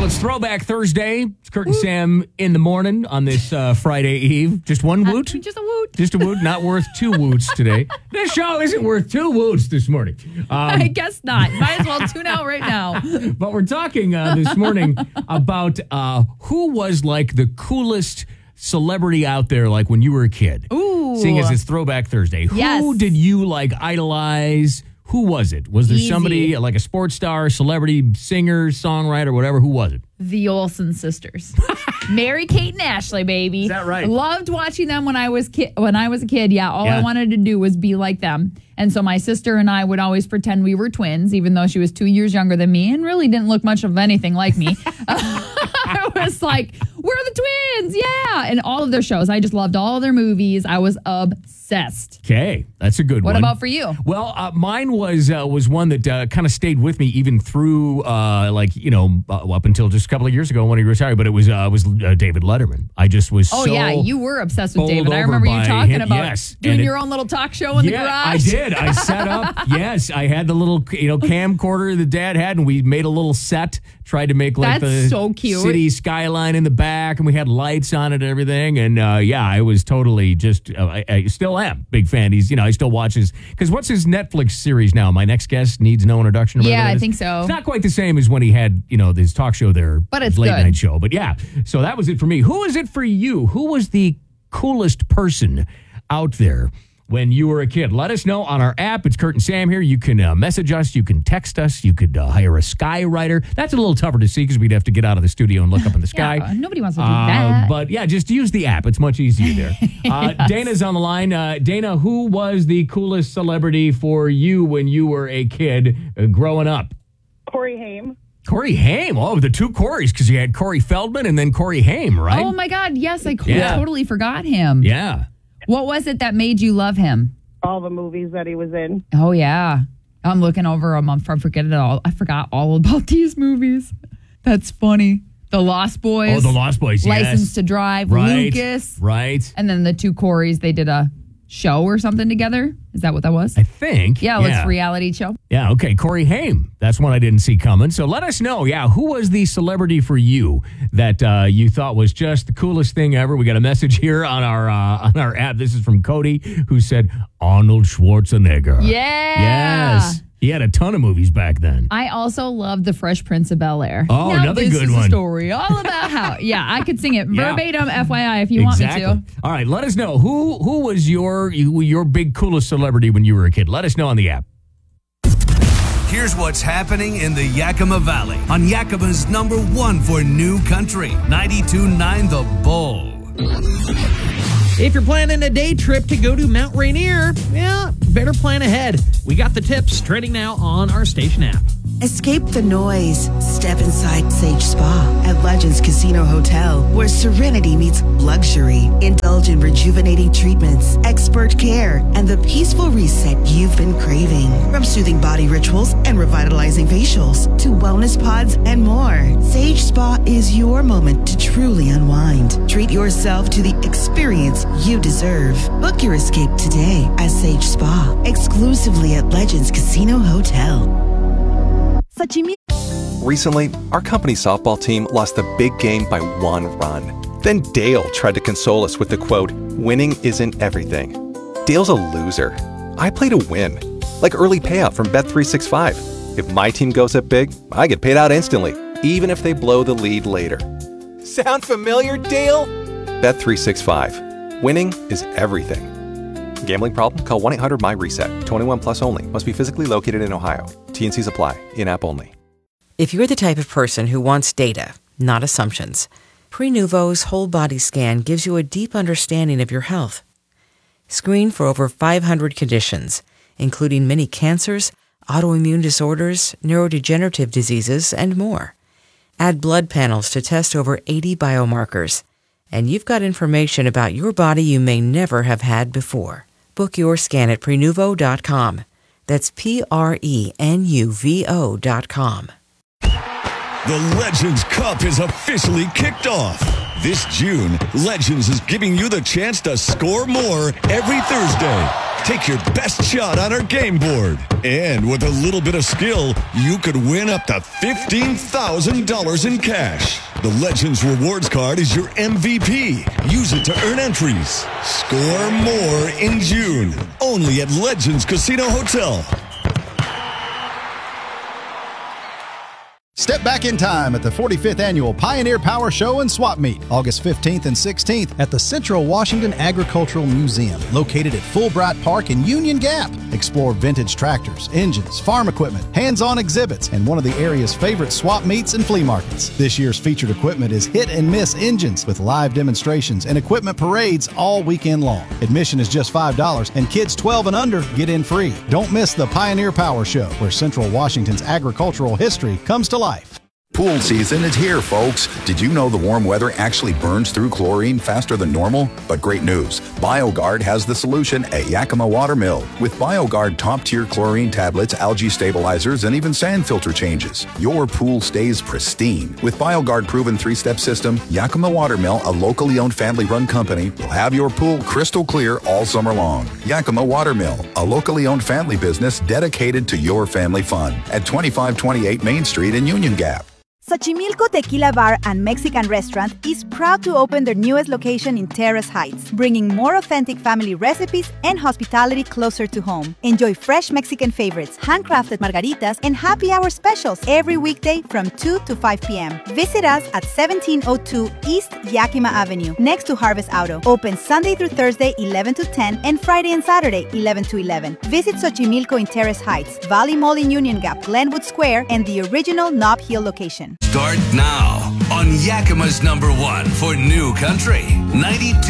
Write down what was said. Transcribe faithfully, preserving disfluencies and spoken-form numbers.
Well, it's Throwback Thursday. It's Kurt and Sam in the morning on this uh, Friday Eve. Just one woot? Uh, just a woot. Just a woot, not worth two woots today. This show isn't worth two woots this morning. Um, I guess not. Might as well tune out right now. But we're talking uh, this morning about uh, who was like the coolest celebrity out there, like when you were a kid. Ooh. Seeing as it's Throwback Thursday. Yes. Who did you like idolize? Who was it? Was there Easy. somebody like a sports star, celebrity, singer, songwriter, whatever? Who was it? The Olsen sisters. Mary Kate and Ashley, baby. Is that right? Loved watching them when I was ki- when I was a kid. Yeah, all Yeah. I wanted to do was be like them. And so my sister and I would always pretend we were twins, even though she was two years younger than me and really didn't look much of anything like me. I was like, we're the twins, yeah. And all of their shows. I just loved all of their movies. I was obsessed. Okay, that's a good What one. about for you? Well, uh, mine was uh, was one that uh, kind of stayed with me even through, uh, like, you know, uh, up until just a couple of years ago when he retired. But it was uh, was uh, David Letterman. I just was Oh, so yeah, you were obsessed with bowled David. I over remember you by talking him. about Yes, doing and it- your own little talk show in the yeah, garage. I did. I set up. Yes, I had the little, you know, camcorder that Dad had, and we made a little set. Tried to make like That's the so cute. city skyline in the back, and we had lights on it and everything. And uh, yeah, I was totally just. Uh, I, I still am big fan. He's, you know, I still watch his because what's his Netflix series now? My Next Guest Needs No Introduction. or Yeah, whatever that I is. think so. It's not quite the same as when he had, you know, his talk show there, But it's his late good. night show. But yeah, so that was it for me. Who is it for you? Who was the coolest person out there when you were a kid? Let us know on our app. It's Kurt and Sam here. You can uh, message us. You can text us. You could uh, hire a skywriter. That's a little tougher to see because we'd have to get out of the studio and look up in the sky. Yeah, nobody wants to do Uh, that. But yeah, just use the app. It's much easier there. Uh, Yes. Dana's on the line. Uh, Dana, who was the coolest celebrity for you when you were a kid uh, growing up? Corey Haim. Corey Haim. Oh, the two Corys, because you had Corey Feldman and then Corey Haim, right? Oh, my God. Yes, I Yeah. totally forgot him. Yeah. What was it that made you love him? All the movies that he was in. Oh, yeah. I'm looking over them. I'm forgetting it all. I forgot all about these movies. That's funny. The Lost Boys. Oh, the Lost Boys, yes. License to Drive. Right. Lucas. Right. And then the two Corys, they did a show or something together. Is that what that was? I think. yeah, it's a reality show. Yeah, okay. Corey Haim. That's one I didn't see coming. So let us know. Yeah, who was the celebrity for you that uh, you thought was just the coolest thing ever? We got a message here on our uh, on our app. This is from Cody, who said Arnold Schwarzenegger. Yeah. Yes. He had a ton of movies back then. I also love The Fresh Prince of Bel-Air. Oh, now another this good is one. a story all about how. Yeah, I could sing it Yeah. verbatim, F Y I, if you exactly. want me to. All right, let us know. Who who was your you, your big coolest celebrity when you were a kid? Let us know on the app. Here's what's happening in the Yakima Valley on Yakima's number one for new country, ninety-two point nine The Bull. If you're planning a day trip to go to Mount Rainier, yeah, better plan ahead. We got the tips trending now on our station app. Escape the noise. Step inside Sage Spa at Legends Casino Hotel, where serenity meets luxury. Indulge in rejuvenating treatments, expert care, and the peaceful reset you've been craving. From soothing body rituals and revitalizing facials to wellness pods and more, Sage Spa is your moment to truly unwind. Treat yourself to the experience you deserve. Book your escape today at Sage Spa, exclusively at Legends Casino Hotel. Recently, our company softball team lost the big game by one run. Then Dale tried to console us with the quote, "Winning isn't everything." Dale's a loser. I play to win. Like early payout from Bet three sixty-five. If my team goes up big, I get paid out instantly, even if they blow the lead later. Sound familiar, Dale? Bet three sixty-five. Winning is everything. Gambling problem? Call one eight hundred M Y reset. twenty-one plus only. Must be physically located in Ohio. T N Cs apply. In-app only. If you're the type of person who wants data, not assumptions, Prenuvo's whole body scan gives you a deep understanding of your health. Screen for over five hundred conditions, including many cancers, autoimmune disorders, neurodegenerative diseases, and more. Add blood panels to test over eighty biomarkers, and you've got information about your body you may never have had before. Book your scan at Prenuvo dot com. That's P R E N U V O dot com. The Legends Cup is officially kicked off. This June, Legends is giving you the chance to score more every Thursday. Take your best shot on our game board. And with a little bit of skill, you could win up to fifteen thousand dollars in cash. The Legends Rewards Card is your M V P. Use it to earn entries. Score more in June. Only at Legends Casino Hotel. Step back in time at the forty-fifth Annual Pioneer Power Show and Swap Meet, August fifteenth and sixteenth at the Central Washington Agricultural Museum, located at Fulbright Park in Union Gap. Explore vintage tractors, engines, farm equipment, hands-on exhibits, and one of the area's favorite swap meets and flea markets. This year's featured equipment is hit-and-miss engines with live demonstrations and equipment parades all weekend long. Admission is just five dollars, and kids twelve and under get in free. Don't miss the Pioneer Power Show, where Central Washington's agricultural history comes to life. Pool season is here, folks. Did you know the warm weather actually burns through chlorine faster than normal? But great news, BioGuard has the solution at Yakima Water Mill. With BioGuard top-tier chlorine tablets, algae stabilizers, and even sand filter changes, your pool stays pristine. With BioGuard proven three-step system, Yakima Water Mill, a locally owned family-run company, will have your pool crystal clear all summer long. Yakima Water Mill, a locally owned family business dedicated to your family fun at twenty-five twenty-eight Main Street in Union Gap. Xochimilco Tequila Bar and Mexican Restaurant is proud to open their newest location in Terrace Heights, bringing more authentic family recipes and hospitality closer to home. Enjoy fresh Mexican favorites, handcrafted margaritas, and happy hour specials every weekday from two to five p.m. Visit us at seventeen oh two East Yakima Avenue, next to Harvest Auto. Open Sunday through Thursday, eleven to ten, and Friday and Saturday, eleven to eleven. Visit Xochimilco in Terrace Heights, Valley Mall in Union Gap, Glenwood Square, and the original Nob Hill location. Start now on Yakima's number one for New Country, ninety-two.